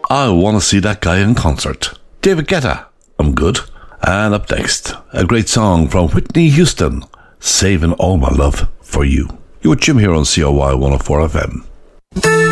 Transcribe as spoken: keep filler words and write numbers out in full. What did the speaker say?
I Want to See That Guy in Concert. David Guetta, I'm Good. And up next, a great song from Whitney Houston, Saving All My Love for You. You're with Jim here on C O Y one oh four F M.